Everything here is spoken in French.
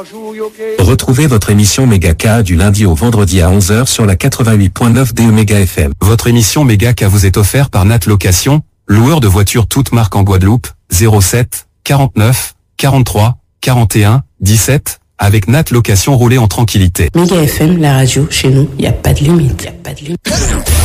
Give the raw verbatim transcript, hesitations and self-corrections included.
Retrouvez votre émission Megaka du lundi au vendredi à onze heures sur la quatre-vingt-huit point neuf D E Méga F M. Votre émission Megaka vous est offerte par Nat Location, loueur de voitures toutes marques en Guadeloupe, zéro sept, quarante-neuf, quarante-trois, quarante et un, dix-sept, avec Nat Location, roulez en tranquillité. Méga F M, la radio, chez nous, il n'y a pas de limite, il n'y a pas de limite.